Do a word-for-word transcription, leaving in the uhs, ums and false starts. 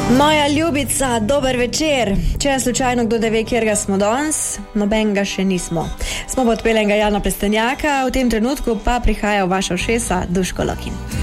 Moja ljubica, dober večer. Če slučajno kdo ne ve, kjer ga smo danes, noben ga še nismo. Smo pod pelenga Jana Plestenjaka, v tem trenutku pa prihaja v vaša ušesa Duško Lokin.